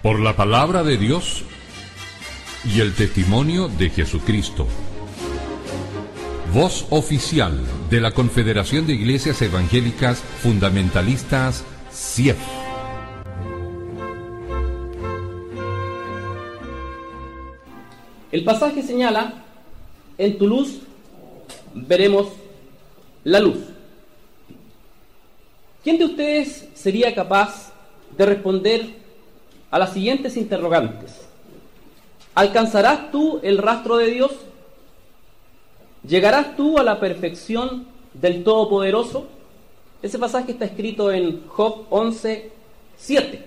Por la palabra de Dios y el testimonio de Jesucristo. Voz oficial de la Confederación de Iglesias Evangélicas Fundamentalistas, CIEF. El pasaje señala: en tu luz veremos la luz. ¿Quién de ustedes sería capaz de responder a las siguientes interrogantes? ¿Alcanzarás tú el rastro de Dios? ¿Llegarás tú a la perfección del Todopoderoso? Ese pasaje está escrito en Job 11:7.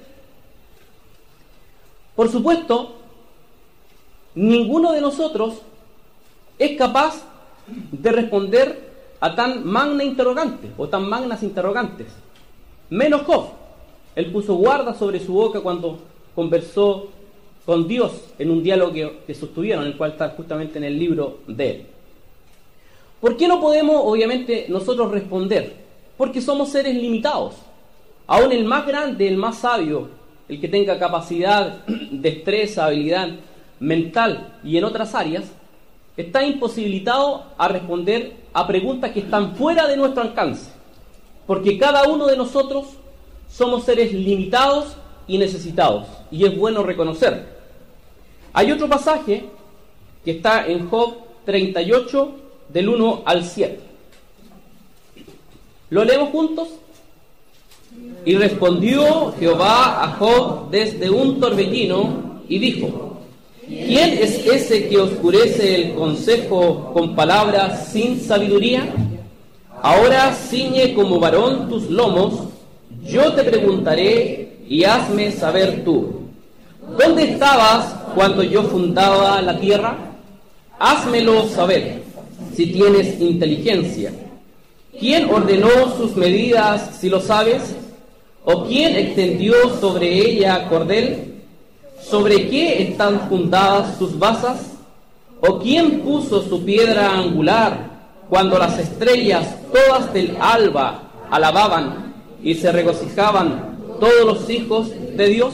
Por supuesto, ninguno de nosotros es capaz de responder a tan magna interrogante o tan magnas interrogantes, menos Job. Él puso guarda sobre su boca cuando conversó con Dios en un diálogo que sostuvieron, el cual está justamente en el libro de él. ¿Por qué no podemos, obviamente, nosotros responder? Porque somos seres limitados. Aún el más grande, el más sabio, el que tenga capacidad, destreza, habilidad mental y en otras áreas, está imposibilitado a responder a preguntas que están fuera de nuestro alcance. Porque cada uno de nosotros somos seres limitados y necesitados. Y es bueno reconocerlo. Hay otro pasaje que está en Job 38, del 1 al 7. ¿Lo leemos juntos? Y respondió Jehová a Job desde un torbellino y dijo: ¿quién es ese que oscurece el consejo con palabras sin sabiduría? Ahora ciñe como varón tus lomos, yo te preguntaré y hazme saber tú. ¿Dónde estabas cuando yo fundaba la tierra? Házmelo saber, si tienes inteligencia. ¿Quién ordenó sus medidas, si lo sabes? ¿O quién extendió sobre ella cordel? ¿Sobre qué están fundadas sus basas? ¿O quién puso su piedra angular cuando las estrellas todas del alba alababan y se regocijaban todos los hijos de Dios?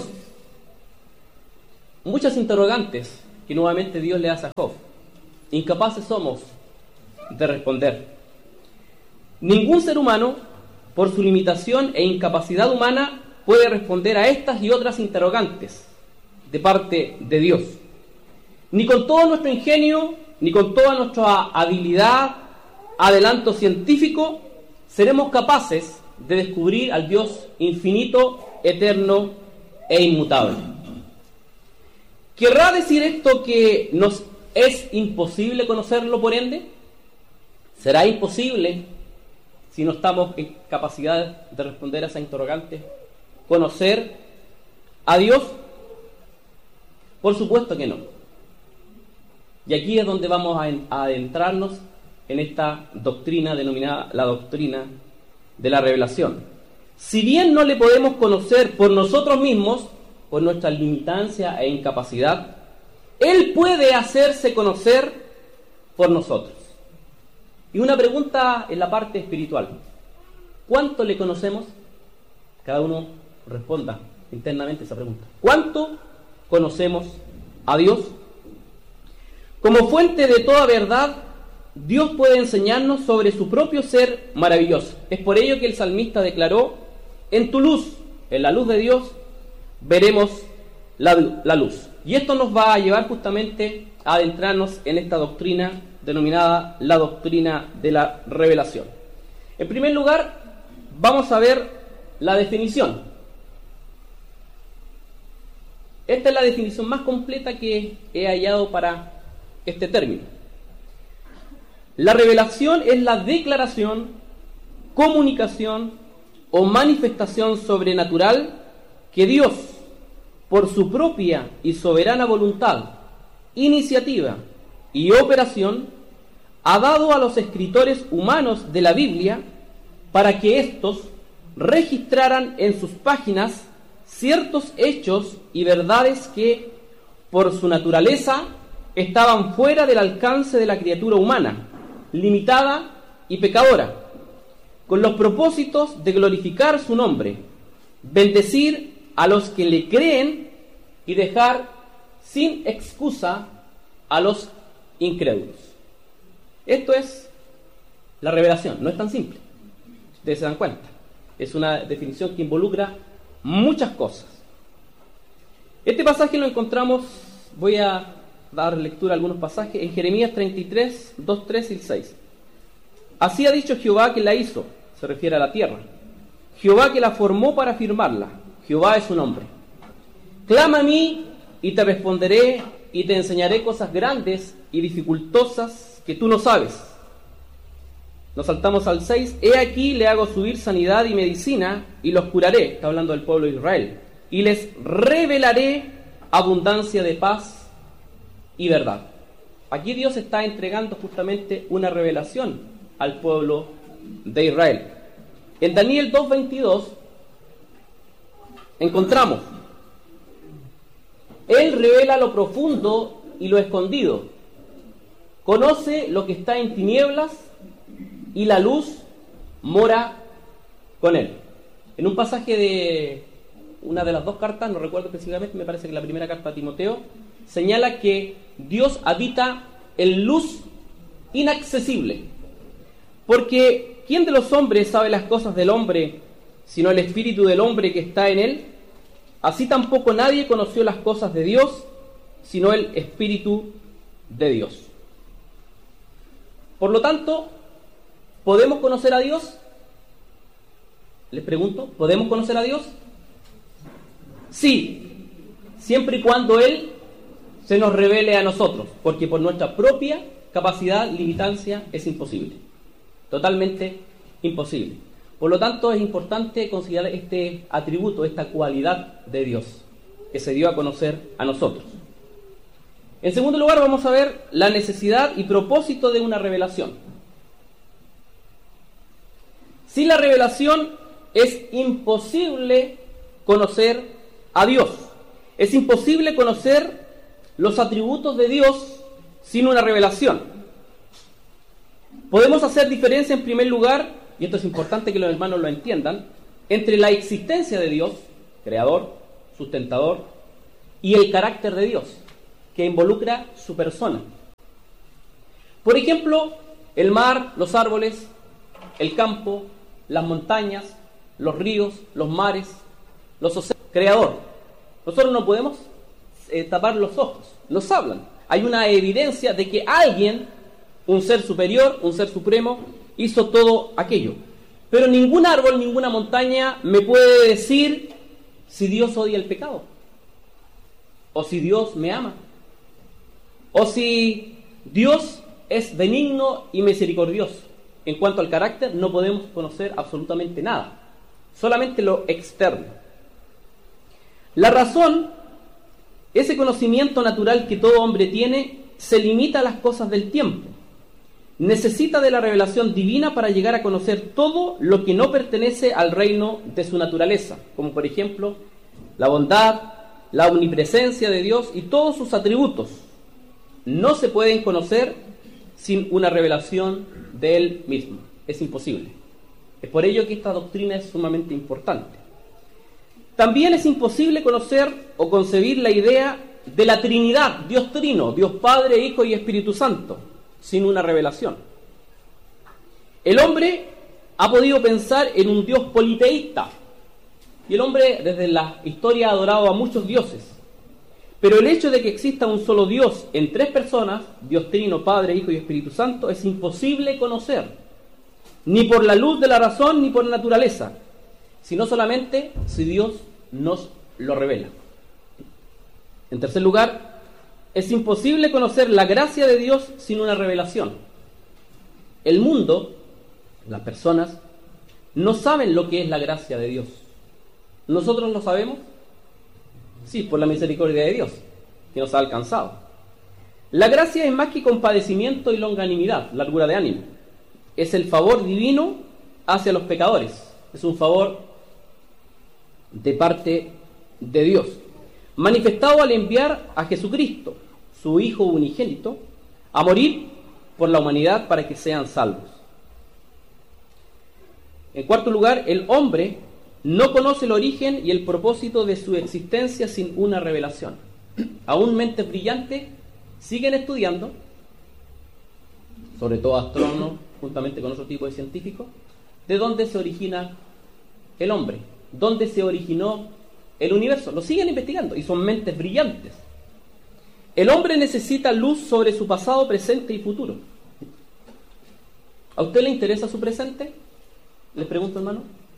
Muchas interrogantes que nuevamente Dios le hace a Job. Incapaces somos de responder. Ningún ser humano, por su limitación e incapacidad humana, puede responder a estas y otras interrogantes de parte de Dios. Ni con todo nuestro ingenio, ni con toda nuestra habilidad, adelanto científico, seremos capaces de descubrir al Dios infinito, eterno e inmutable. ¿Querrá decir esto que nos es imposible conocerlo por ende? ¿Será imposible, si no estamos en capacidad de responder a esa interrogante, conocer a Dios? Por supuesto que no. Y aquí es donde vamos a adentrarnos en esta doctrina denominada la doctrina de la revelación. Si bien no le podemos conocer por nosotros mismos, por nuestra limitancia e incapacidad, Él puede hacerse conocer por nosotros. Y una pregunta en la parte espiritual: ¿cuánto le conocemos? Cada uno responda internamente esa pregunta. ¿Cuánto conocemos a Dios? Como fuente de toda verdad, Dios puede enseñarnos sobre su propio ser maravilloso. Es por ello que el salmista declaró: en tu luz, en la luz de Dios, veremos la luz. Y esto nos va a llevar justamente a adentrarnos en esta doctrina denominada la doctrina de la revelación. En primer lugar, vamos a ver la definición. Esta es la definición más completa que he hallado para este término. La revelación es la declaración, comunicación o manifestación sobrenatural que Dios, por su propia y soberana voluntad, iniciativa y operación, ha dado a los escritores humanos de la Biblia para que éstos registraran en sus páginas ciertos hechos y verdades que, por su naturaleza, estaban fuera del alcance de la criatura humana, limitada y pecadora, con los propósitos de glorificar su nombre, bendecir a los que le creen y dejar sin excusa a los incrédulos. Esto es la revelación, no es tan simple. Ustedes se dan cuenta. Es una definición que involucra muchas cosas. Este pasaje lo encontramos, voy a dar lectura a algunos pasajes, en Jeremías 33, 2, 3 y 6. Así ha dicho Jehová que la hizo, se refiere a la tierra. Jehová que la formó para firmarla. Jehová es su nombre. Clama a mí y te responderé y te enseñaré cosas grandes y dificultosas que tú no sabes. Nos saltamos al 6. He aquí le hago subir sanidad y medicina y los curaré, está hablando del pueblo de Israel, y les revelaré abundancia de paz y verdad. Aquí Dios está entregando justamente una revelación al pueblo de Israel. En Daniel 2:22 encontramos: Él revela lo profundo y lo escondido, conoce lo que está en tinieblas y la luz mora con él. En un pasaje de una de las dos cartas, no recuerdo específicamente, me parece que la primera carta a Timoteo, señala que Dios habita en luz inaccesible. Porque ¿quién de los hombres sabe las cosas del hombre, sino el espíritu del hombre que está en él? Así tampoco nadie conoció las cosas de Dios, sino el espíritu de Dios. Por lo tanto, ¿podemos conocer a Dios? Les pregunto, ¿podemos conocer a Dios? Sí, siempre y cuando Él se nos revele a nosotros, porque por nuestra propia capacidad, limitancia, es imposible. Totalmente imposible. Por lo tanto, es importante considerar este atributo, esta cualidad de Dios, que se dio a conocer a nosotros. En segundo lugar, vamos a ver la necesidad y propósito de una revelación. Sin la revelación es imposible conocer a Dios. Es imposible conocer los atributos de Dios sin una revelación. Podemos hacer diferencia en primer lugar, y esto es importante que los hermanos lo entiendan, entre la existencia de Dios, creador, sustentador, y el carácter de Dios, que involucra su persona. Por ejemplo, el mar, los árboles, el campo, las montañas, los ríos, los mares, los océanos. Creador. Nosotros no podemos tapar los ojos, nos hablan. Hay una evidencia de que alguien, un ser superior, un ser supremo, hizo todo aquello. Pero ningún árbol, ninguna montaña me puede decir si Dios odia el pecado, o si Dios me ama, o si Dios es benigno y misericordioso. En cuanto al carácter, no podemos conocer absolutamente nada, solamente lo externo. La razón, ese conocimiento natural que todo hombre tiene, se limita a las cosas del tiempo. Necesita de la revelación divina para llegar a conocer todo lo que no pertenece al reino de su naturaleza, como por ejemplo la bondad, la omnipresencia de Dios y todos sus atributos. No se pueden conocer sin una revelación de Él mismo. Es imposible. Es por ello que esta doctrina es sumamente importante. También es imposible conocer o concebir la idea de la Trinidad, Dios Trino, Dios Padre, Hijo y Espíritu Santo, sin una revelación. El hombre ha podido pensar en un Dios politeísta, y el hombre desde la historia ha adorado a muchos dioses. Pero el hecho de que exista un solo Dios en tres personas, Dios Trino, Padre, Hijo y Espíritu Santo, es imposible conocer, ni por la luz de la razón ni por la naturaleza, sino solamente si Dios nos lo revela. En tercer lugar, es imposible conocer la gracia de Dios sin una revelación. El mundo, las personas, no saben lo que es la gracia de Dios. ¿Nosotros lo sabemos? Sí, por la misericordia de Dios, que nos ha alcanzado. La gracia es más que compadecimiento y longanimidad, largura de ánimo. Es el favor divino hacia los pecadores. Es un favor de parte de Dios, manifestado al enviar a Jesucristo, su Hijo unigénito, a morir por la humanidad para que sean salvos. En cuarto lugar, el hombre no conoce el origen y el propósito de su existencia sin una revelación. Aún mentes brillantes siguen estudiando, sobre todo astrónomos, juntamente con otro tipo de científicos, de dónde se origina el hombre, dónde se originó el universo. Lo siguen investigando y son mentes brillantes. El hombre necesita luz sobre su pasado, presente y futuro. ¿A usted le interesa su presente? Les pregunto, hermano.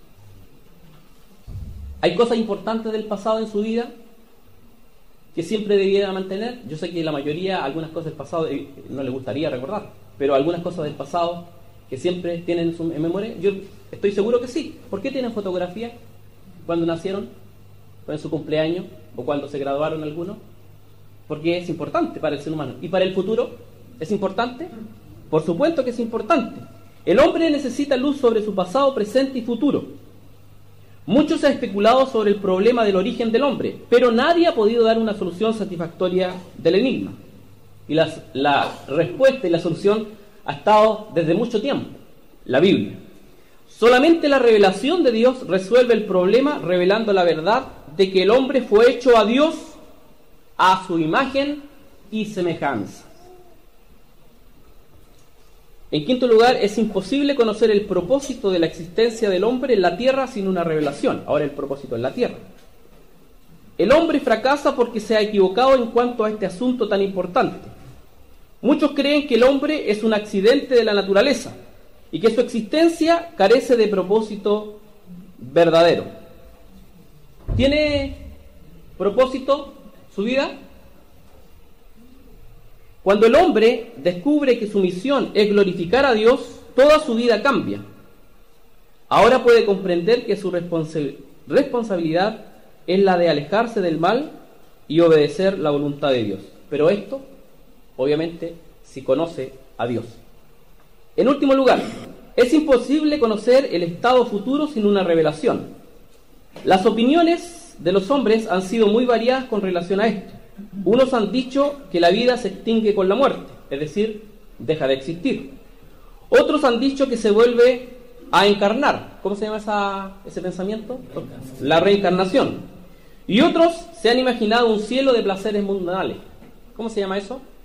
¿Hay cosas importantes del pasado en su vida que siempre debiera mantener? Yo sé que la mayoría, algunas cosas del pasado no les gustaría recordar, pero algunas cosas del pasado que siempre tienen en memoria, yo estoy seguro que sí. ¿Por qué tienen fotografías cuando nacieron, o en su cumpleaños, o cuando se graduaron algunos? Porque es importante para el ser humano. ¿Y para el futuro es importante? Por supuesto que es importante. El hombre necesita luz sobre su pasado, presente y futuro. Mucho se ha especulado sobre el problema del origen del hombre, pero nadie ha podido dar una solución satisfactoria del enigma. Y la respuesta y la solución ha estado desde mucho tiempo: la Biblia. Solamente la revelación de Dios resuelve el problema, revelando la verdad de que el hombre fue hecho a Dios a su imagen y semejanza. En quinto lugar, es imposible conocer el propósito de la existencia del hombre en la tierra sin una revelación. Ahora, el propósito en la tierra. El hombre fracasa porque se ha equivocado en cuanto a este asunto tan importante. Muchos creen que el hombre es un accidente de la naturaleza y que su existencia carece de propósito verdadero. ¿Tiene propósito su vida? Cuando el hombre descubre que su misión es glorificar a Dios, toda su vida cambia. Ahora puede comprender que su responsabilidad es la de alejarse del mal y obedecer la voluntad de Dios. Pero esto, obviamente, si conoce a Dios. En último lugar, es imposible conocer el estado futuro sin una revelación. Las opiniones de los hombres han sido muy variadas con relación a esto. Unos han dicho que la vida se extingue con la muerte, es decir, deja de existir. Otros han dicho que se vuelve a encarnar. ¿Cómo se llama ese pensamiento? La reencarnación. Y otros se han imaginado un cielo de placeres mundanales. ¿Cómo se llama eso?